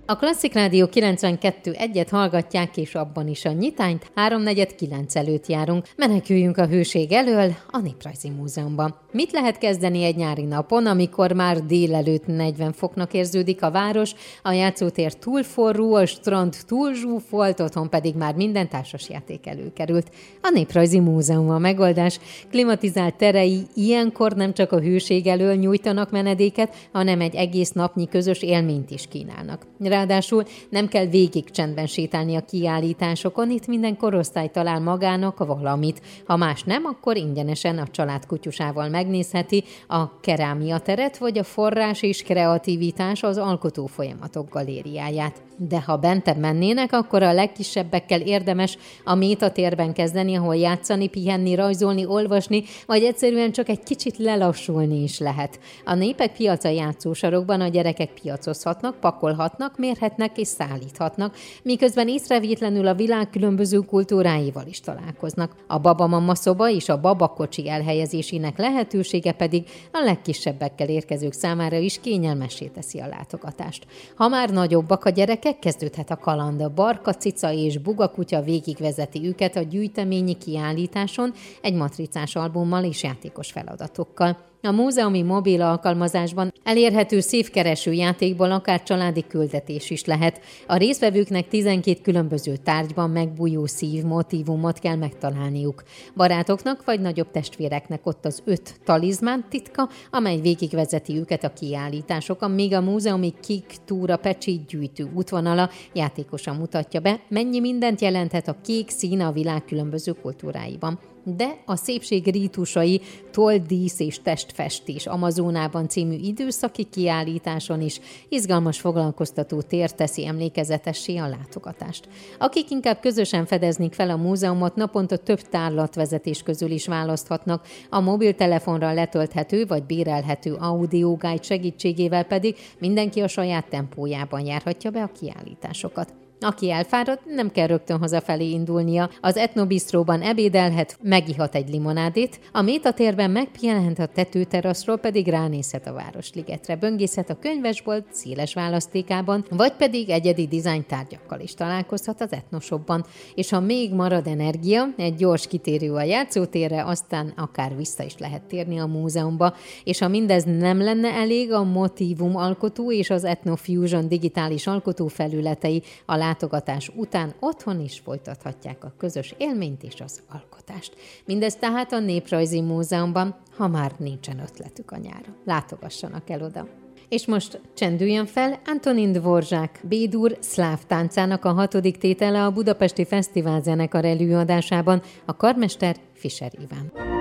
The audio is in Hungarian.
A Klasszik Rádió 92.1-et hallgatják, és abban is a nyitányt 3:49 előtt járunk. Meneküljünk a hőség elől a Néprajzi Múzeumban. Mit lehet kezdeni egy nyári napon, amikor már délelőtt 40 foknak érződik a város, a játszótér túl forró, a strand túl zsúfolt, otthon pedig már minden társasjáték előkerült. A Néprajzi Múzeum a megoldás. Klimatizált terei ilyenkor nem csak a hőség elől nyújtanak menedéket, hanem egy egész napnyi közös élményt is kínálnak. Ráadásul nem kell végig csendben sétálni a kiállításokon, itt minden korosztály talál magának valamit. Ha más nem, akkor ingyenesen a család kutyusával megnézheti a kerámia teret, vagy a forrás és kreativitás az alkotó folyamatok galériáját. De ha bentebb mennének, akkor a legkisebbekkel érdemes a métatérben kezdeni, ahol játszani, pihenni, rajzolni, olvasni, vagy egyszerűen csak egy kicsit lelassulni is lehet. A Népek Piaca játszósarokban a gyerekek piacozhatnak, pakolhatnak, mérhetnek és szállíthatnak, miközben észrevétlenül a világ különböző kultúráival is találkoznak. A babamama szoba és a babakocsi elhelyezésének lehetősége pedig a legkisebbekkel érkezők számára is kényelmessé teszi a látogatást. Ha már nagyobbak a gyerekek, kezdődhet a kaland. A Barka, Cica és Buga kutya végigvezeti őket a gyűjteményi kiállításon egy matricás albummal és játékos feladatokkal. A múzeumi mobil alkalmazásban elérhető szívkereső játékból akár családi küldetés is lehet. A résztvevőknek 12 különböző tárgyban megbújó szív motívumot kell megtalálniuk. Barátoknak vagy nagyobb testvéreknek ott az 5 talizmán titka, amely végigvezeti őket a kiállításokon, míg a múzeumi Kik túra Pecsi gyűjtő útvonala játékosan mutatja be, mennyi mindent jelenthet a kék szín a világ különböző kultúráiban. De a szépség rítusai, tolddísz és testfestés Amazonában című időszaki kiállításon is izgalmas foglalkoztató tér teszi emlékezetessé a látogatást. Akik inkább közösen fedeznék fel a múzeumot, naponta több tárlatvezetés közül is választhatnak, a mobiltelefonra letölthető vagy bérelhető audioguide segítségével pedig mindenki a saját tempójában járhatja be a kiállításokat. Aki elfáradt, nem kell rögtön hazafelé indulnia. Az Etnobistróban ebédelhet, megihat egy limonádét, a métatérben megpihenhet a tetőteraszról, pedig ránézhet a Városligetre, böngészhet a könyvesbolt széles választékában, vagy pedig egyedi dizájntárgyakkal is találkozhat az Etnoshopban. És ha még marad energia, egy gyors kitérő a játszótérre, aztán akár vissza is lehet térni a múzeumba. És ha mindez nem lenne elég, a Motívum alkotó és az Ethnofusion digitális alkotó felületei a látogatás után otthon is folytathatják a közös élményt és az alkotást. Mindez tehát a Néprajzi Múzeumban, ha már nincsen ötletük a nyára. Látogassanak el oda. És most csendüljön fel Antonin Dvorzsák B-dur szláv táncának a 6. tétele a Budapesti Fesztiválzenekar előadásában, a karmester Fischer Iván.